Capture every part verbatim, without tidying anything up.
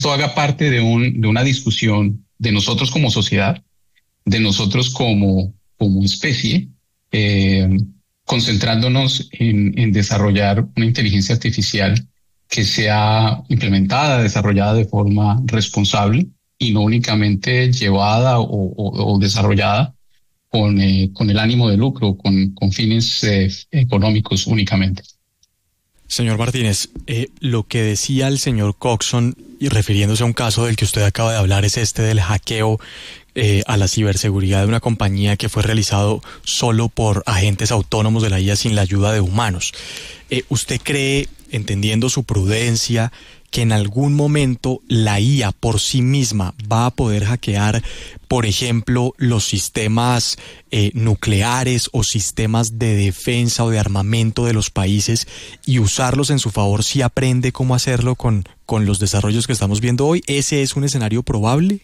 esto haga parte de, un, de una discusión de nosotros como sociedad, de nosotros como, como especie, eh, concentrándonos en, en desarrollar una inteligencia artificial que sea implementada, desarrollada de forma responsable y no únicamente llevada o, o, o desarrollada con, eh, con el ánimo de lucro, con, con fines eh, económicos únicamente. Señor Martínez, eh, lo que decía el señor Coxon, y refiriéndose a un caso del que usted acaba de hablar, es este del hackeo eh, a la ciberseguridad de una compañía que fue realizado solo por agentes autónomos de la I A sin la ayuda de humanos. Eh, ¿Usted cree, entendiendo su prudencia, que en algún momento la I A por sí misma va a poder hackear, por ejemplo, los sistemas eh, nucleares o sistemas de defensa o de armamento de los países y usarlos en su favor si aprende cómo hacerlo con, con los desarrollos que estamos viendo hoy? ¿Ese es un escenario probable?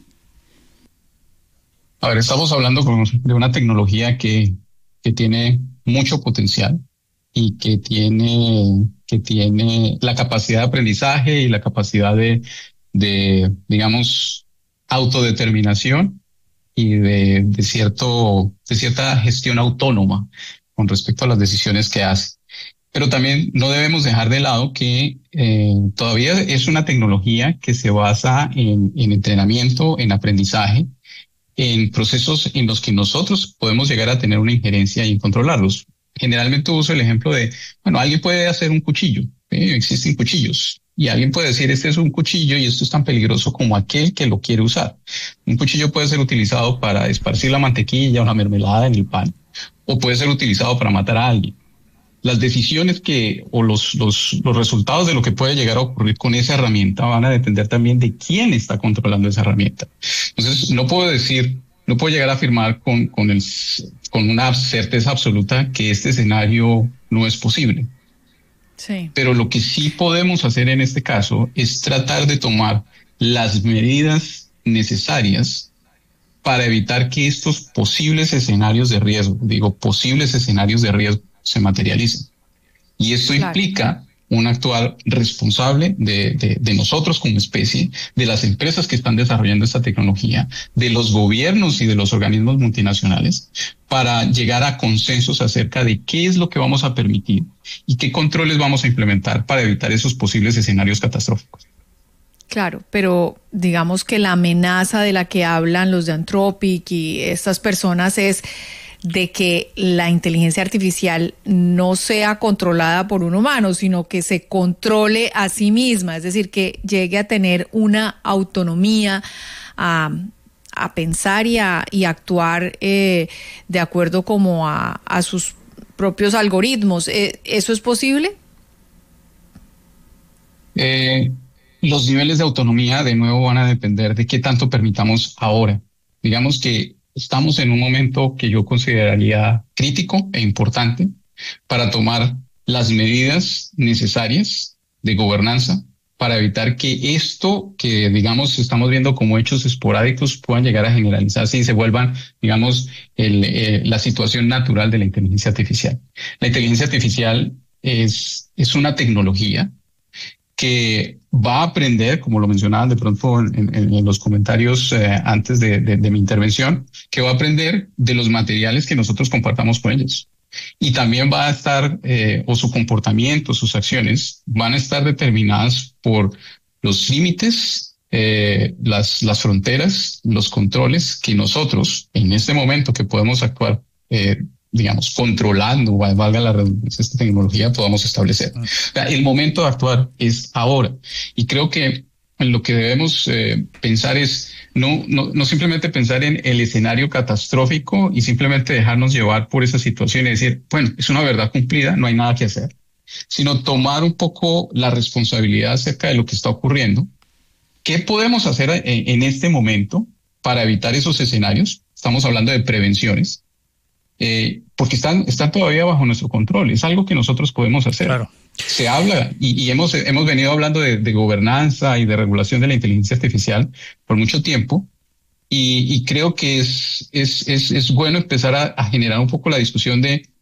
A ver, estamos hablando de una tecnología que, que tiene mucho potencial y que tiene, que tiene la capacidad de aprendizaje y la capacidad de, de digamos, autodeterminación y de, de, cierto, de cierta gestión autónoma con respecto a las decisiones que hace. Pero también no debemos dejar de lado que eh, todavía es una tecnología que se basa en, en entrenamiento, en aprendizaje, en procesos en los que nosotros podemos llegar a tener una injerencia y controlarlos. Generalmente uso el ejemplo de, bueno, alguien puede hacer un cuchillo, ¿eh? Existen cuchillos, y alguien puede decir, este es un cuchillo y esto es tan peligroso como aquel que lo quiere usar. Un cuchillo puede ser utilizado para esparcir la mantequilla o la mermelada en el pan, o puede ser utilizado para matar a alguien. Las decisiones que, o los, los, los resultados de lo que puede llegar a ocurrir con esa herramienta van a depender también de quién está controlando esa herramienta. Entonces, no puedo decir, no puedo llegar a afirmar con, con el, con una certeza absoluta que este escenario no es posible. Sí. Pero lo que sí podemos hacer en este caso es tratar de tomar las medidas necesarias para evitar que estos posibles escenarios de riesgo, digo, posibles escenarios de riesgo, se materialicen. Y esto claro. implica un actuar responsable de, de, de nosotros como especie, de las empresas que están desarrollando esta tecnología, de los gobiernos y de los organismos multinacionales, para llegar a consensos acerca de qué es lo que vamos a permitir y qué controles vamos a implementar para evitar esos posibles escenarios catastróficos. Claro, pero digamos que la amenaza de la que hablan los de Anthropic y estas personas es de que la inteligencia artificial no sea controlada por un humano, sino que se controle a sí misma, es decir, que llegue a tener una autonomía, a, a pensar y a y actuar eh, de acuerdo como a, a sus propios algoritmos. ¿Eso es posible? Eh, los niveles de autonomía, de nuevo, van a depender de qué tanto permitamos ahora. Digamos que estamos en un momento que yo consideraría crítico e importante para tomar las medidas necesarias de gobernanza para evitar que esto que, digamos, estamos viendo como hechos esporádicos puedan llegar a generalizarse y se vuelvan, digamos, el, eh, la situación natural de la inteligencia artificial. La inteligencia artificial es, es una tecnología que va a aprender, como lo mencionaban de pronto en, en, en los comentarios eh, antes de, de, de mi intervención, que va a aprender de los materiales que nosotros compartamos con ellos. Y también va a estar, eh, o su comportamiento, sus acciones, van a estar determinadas por los límites, eh, las, las fronteras, los controles que nosotros, en este momento que podemos actuar, eh, digamos, controlando, valga la redundancia, esta tecnología, podamos establecer. O sea, el momento de actuar es ahora. Y creo que en lo que debemos eh, pensar es no, no, no simplemente pensar en el escenario catastrófico y simplemente dejarnos llevar por esa situación y decir, bueno, es una verdad cumplida, no hay nada que hacer, sino tomar un poco la responsabilidad acerca de lo que está ocurriendo. ¿Qué podemos hacer en, en este momento para evitar esos escenarios? Estamos hablando de prevenciones. Eh, porque están, están todavía bajo nuestro control. Es algo que nosotros podemos hacer. Claro. Se habla y, y hemos, hemos venido hablando de, de gobernanza y de regulación de la inteligencia artificial por mucho tiempo y, y creo que es, es, es, es bueno empezar a, a generar un poco la discusión de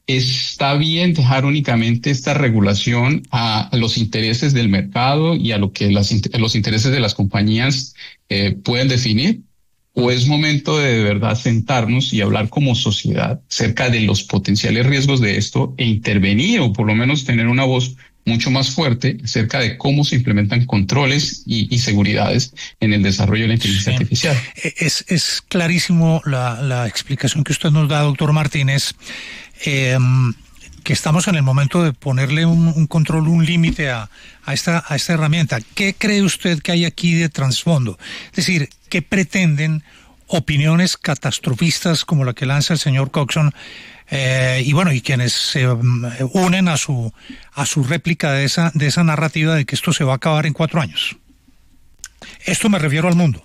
está bien dejar únicamente esta regulación a los intereses del mercado y a lo que las, los intereses de las compañías eh, pueden definir? ¿O es momento de de verdad sentarnos y hablar como sociedad acerca de los potenciales riesgos de esto e intervenir, o por lo menos tener una voz mucho más fuerte acerca de cómo se implementan controles y, y seguridades en el desarrollo de la inteligencia sí. artificial? Es, es clarísimo la, la explicación que usted nos da, doctor Martínez, eh, que estamos en el momento de ponerle un, un control, un límite a, a, esta, a esta herramienta. ¿Qué cree usted que hay aquí de trasfondo? Es decir, ¿qué pretenden opiniones catastrofistas como la que lanza el señor Coxon? Eh, y bueno, y quienes se um, unen a su a su réplica de esa de esa narrativa de que esto se va a acabar en cuatro años. Esto me refiero al mundo.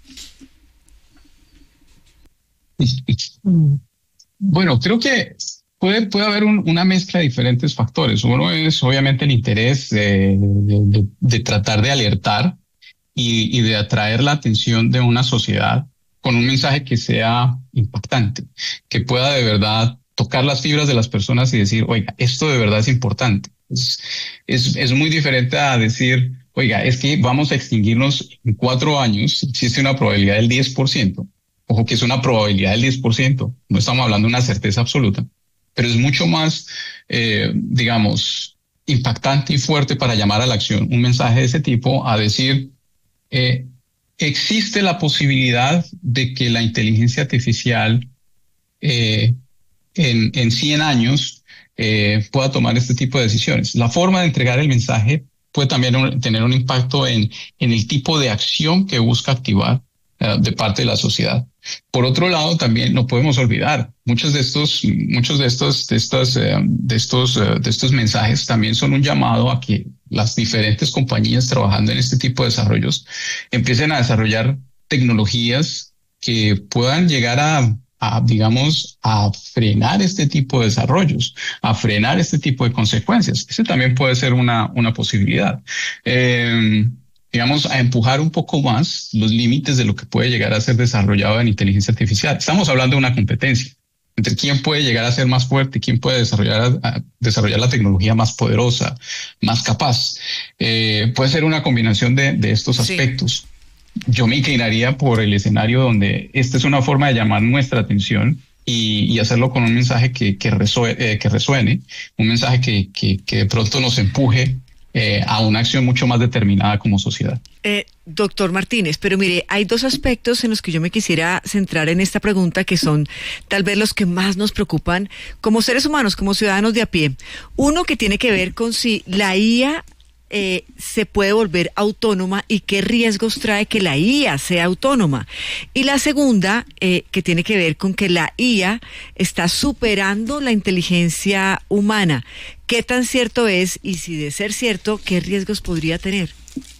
Bueno, creo que puede puede haber un, una mezcla de diferentes factores. Uno es obviamente el interés de, de, de, de tratar de alertar y, y de atraer la atención de una sociedad con un mensaje que sea impactante, que pueda de verdad tocar las fibras de las personas y decir, oiga, esto de verdad es importante. Es, es, es muy diferente a decir, oiga, es que vamos a extinguirnos en cuatro años, existe una probabilidad del diez por ciento. Ojo que es una probabilidad del diez por ciento, no estamos hablando de una certeza absoluta, pero es mucho más, eh, digamos, impactante y fuerte para llamar a la acción un mensaje de ese tipo a decir, eh, existe la posibilidad de que la inteligencia artificial eh, en, en cien años eh, pueda tomar este tipo de decisiones. La forma de entregar el mensaje puede también un, tener un impacto en, en el tipo de acción que busca activar uh, de parte de la sociedad. Por otro lado, también no podemos olvidar, muchos de estos, muchos de estos, de estas, eh, de estos, uh, de estos mensajes también son un llamado a que las diferentes compañías trabajando en este tipo de desarrollos empiecen a desarrollar tecnologías que puedan llegar a, a, digamos, a frenar este tipo de desarrollos, a frenar este tipo de consecuencias. Ese también puede ser una, una posibilidad. Eh, digamos, a empujar un poco más los límites de lo que puede llegar a ser desarrollado en inteligencia artificial. Estamos hablando de una competencia entre quién puede llegar a ser más fuerte, quién puede desarrollar, a desarrollar la tecnología más poderosa, más capaz. Eh, puede ser una combinación de, de estos aspectos. Sí. Yo me inclinaría por el escenario donde esta es una forma de llamar nuestra atención y, y hacerlo con un mensaje que, que, resuene, eh, que resuene, un mensaje que, que, que de pronto nos empuje Eh, a una acción mucho más determinada como sociedad. Eh, doctor Martínez, pero mire, hay dos aspectos en los que yo me quisiera centrar en esta pregunta que son tal vez los que más nos preocupan como seres humanos, como ciudadanos de a pie. Uno que tiene que ver con si la I A Eh, se puede volver autónoma y qué riesgos trae que la I A sea autónoma. Y la segunda, eh, que tiene que ver con que la I A está superando la inteligencia humana. ¿Qué tan cierto es? Y si de ser cierto, ¿qué riesgos podría tener?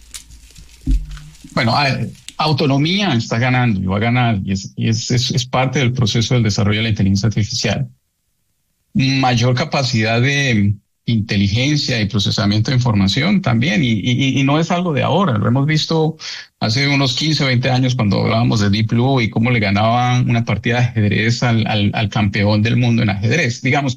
Bueno, autonomía está ganando y va a ganar, y, es, y es, es, es parte del proceso del desarrollo de la inteligencia artificial. Mayor capacidad de inteligencia y procesamiento de información también, y, y, y no es algo de ahora, lo hemos visto hace unos quince o veinte años cuando hablábamos de Deep Blue y cómo le ganaban una partida de ajedrez al, al, al campeón del mundo en ajedrez. Digamos,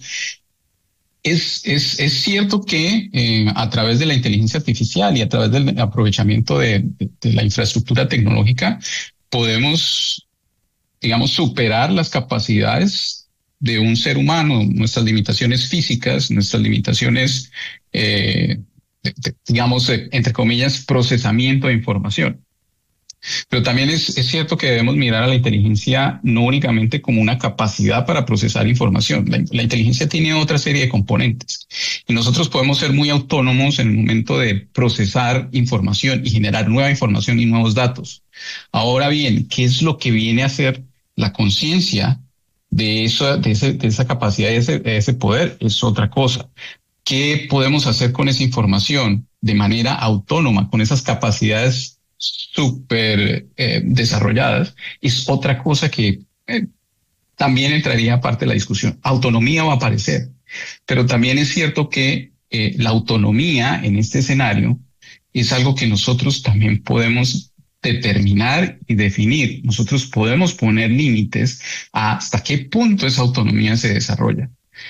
es, es, es cierto que eh, a través de la inteligencia artificial y a través del aprovechamiento de, de, de la infraestructura tecnológica podemos, digamos, superar las capacidades de un ser humano, nuestras limitaciones físicas, nuestras limitaciones, eh, de, de, digamos, eh, entre comillas, procesamiento de información. Pero también es, es cierto que debemos mirar a la inteligencia no únicamente como una capacidad para procesar información. La, la inteligencia tiene otra serie de componentes y nosotros podemos ser muy autónomos en el momento de procesar información y generar nueva información y nuevos datos. Ahora bien, ¿qué es lo que viene a ser la conciencia de eso, de, ese, de esa capacidad, de ese, de ese poder? Es otra cosa. ¿Qué podemos hacer con esa información de manera autónoma, con esas capacidades súper eh, desarrolladas? Es otra cosa que eh, también entraría parte de la discusión. Autonomía va a aparecer, pero también es cierto que eh, la autonomía en este escenario es algo que nosotros también podemos determinar y definir. Nosotros podemos poner límites a hasta qué punto esa autonomía se desarrolla.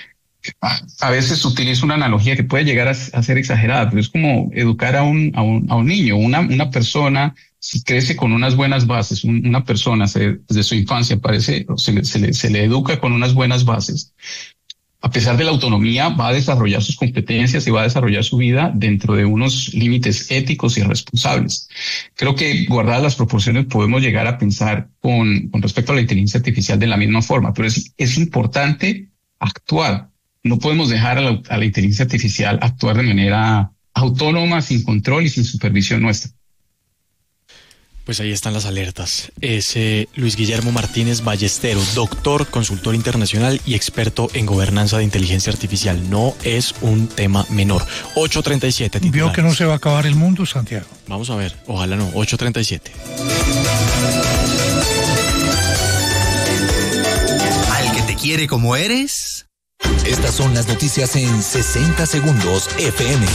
a, a veces utilizo una analogía que puede llegar a, a ser exagerada, pero es como educar a un, a un, a un niño, una, una persona. Si crece con unas buenas bases, un, una persona se, desde su infancia parece, se le, se, le, se le educa con unas buenas bases, a pesar de la autonomía va a desarrollar sus competencias y va a desarrollar su vida dentro de unos límites éticos y responsables. Creo que guardadas las proporciones podemos llegar a pensar con, con respecto a la inteligencia artificial de la misma forma, pero es, es importante actuar. No podemos dejar a la, a la inteligencia artificial actuar de manera autónoma, sin control y sin supervisión nuestra. Pues ahí están las alertas. Es eh, Luis Guillermo Martínez Ballestero, doctor, consultor internacional y experto en gobernanza de inteligencia artificial. No es un tema menor. ocho treinta y siete. ¿Vio que no se va a acabar el mundo, Santiago? Vamos a ver, ojalá no. ocho treinta y siete. Al que te quiere como eres. Estas son las noticias en sesenta segundos F M.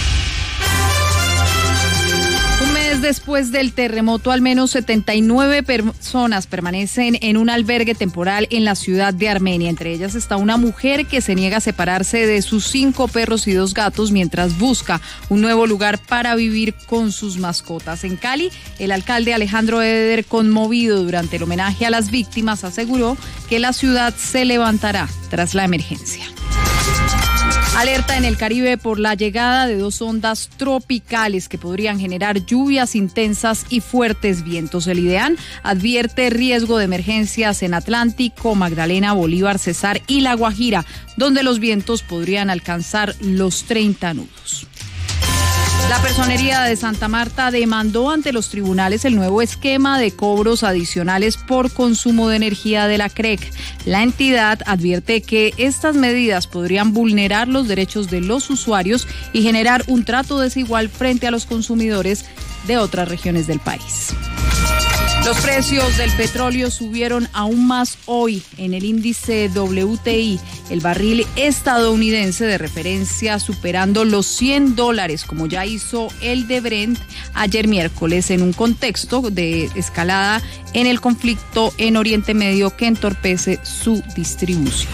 Después del terremoto, al menos setenta y nueve personas permanecen en un albergue temporal en la ciudad de Armenia. Entre ellas está una mujer que se niega a separarse de sus cinco perros y dos gatos mientras busca un nuevo lugar para vivir con sus mascotas. En Cali, el alcalde Alejandro Eder, conmovido durante el homenaje a las víctimas, aseguró que la ciudad se levantará tras la emergencia. Alerta en el Caribe por la llegada de dos ondas tropicales que podrían generar lluvias intensas y fuertes vientos. El IDEAN advierte riesgo de emergencias en Atlántico, Magdalena, Bolívar, Cesar y La Guajira, donde los vientos podrían alcanzar los treinta nudos. La Personería de Santa Marta demandó ante los tribunales el nuevo esquema de cobros adicionales por consumo de energía de la C R E C. La entidad advierte que estas medidas podrían vulnerar los derechos de los usuarios y generar un trato desigual frente a los consumidores de otras regiones del país. Los precios del petróleo subieron aún más hoy en el índice W T I, el barril estadounidense de referencia superando los cien dólares, como ya hizo el de Brent ayer miércoles, en un contexto de escalada en el conflicto en Oriente Medio que entorpece su distribución.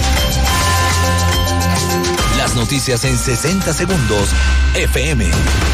Las noticias en sesenta segundos F M.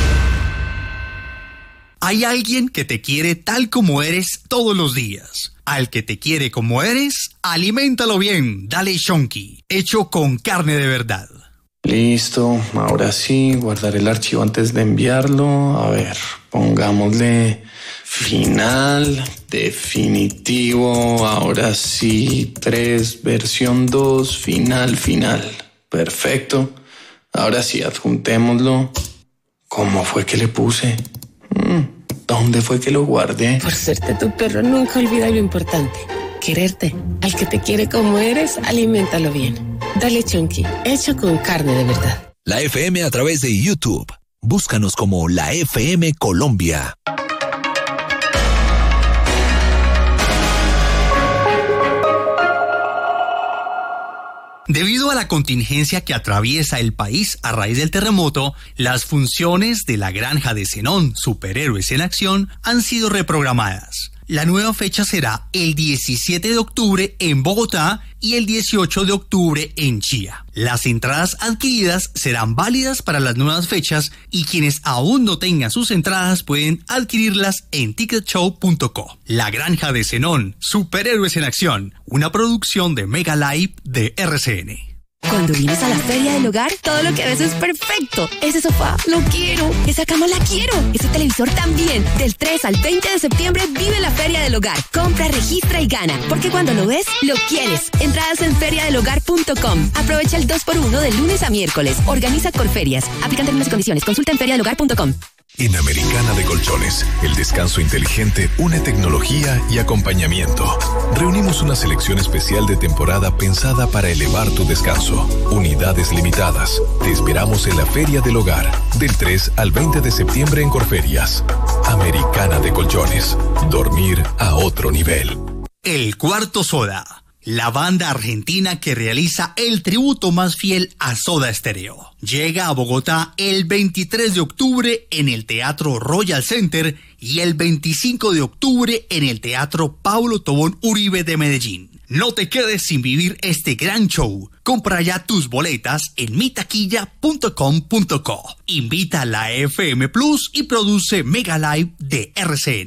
Hay alguien que te quiere tal como eres todos los días. Al que te quiere como eres, aliméntalo bien. Dale Shonky, hecho con carne de verdad. Listo, ahora sí, guardar el archivo antes de enviarlo. A ver, pongámosle final, definitivo, ahora sí, tres, versión dos, final, final. Perfecto. Ahora sí, adjuntémoslo. ¿Cómo fue que le puse? ¿Dónde fue que lo guardé? Por serte tu perro, nunca olvida lo importante. Quererte. Al que te quiere como eres, aliméntalo bien. Dale Chunky, hecho con carne de verdad. La F M a través de YouTube. Búscanos como la F M Colombia. Debido a la contingencia que atraviesa el país a raíz del terremoto, las funciones de la granja de Zenón, Superhéroes en Acción, han sido reprogramadas. La nueva fecha será el diecisiete de octubre en Bogotá y el dieciocho de octubre en Chía. Las entradas adquiridas serán válidas para las nuevas fechas y quienes aún no tengan sus entradas pueden adquirirlas en ticket show punto co. La granja de Zenón, Superhéroes en Acción, una producción de Mega Live de R C N. Cuando vienes a la Feria del Hogar, todo lo que ves es perfecto. Ese sofá, lo quiero. Esa cama, la quiero. Ese televisor también. Del tres al veinte de septiembre, vive la Feria del Hogar. Compra, registra y gana. Porque cuando lo ves, lo quieres. Entradas en feria del hogar punto com. Aprovecha el dos por uno de lunes a miércoles. Organiza Corferias. Aplican términos y condiciones. Consulta en feria del hogar punto com. En Americana de Colchones, el descanso inteligente une tecnología y acompañamiento. Reunimos una selección especial de temporada pensada para elevar tu descanso. Unidades limitadas. Te esperamos en la Feria del Hogar, del tres al veinte de septiembre en Corferias. Americana de Colchones. Dormir a otro nivel. El Cuarto Soda, la banda argentina que realiza el tributo más fiel a Soda Stereo. Llega a Bogotá el veintitrés de octubre en el Teatro Royal Center y el veinticinco de octubre en el Teatro Pablo Tobón Uribe de Medellín. No te quedes sin vivir este gran show. Compra ya tus boletas en mi taquilla punto com punto co. Invita a la F M Plus y produce Mega Live de R C N.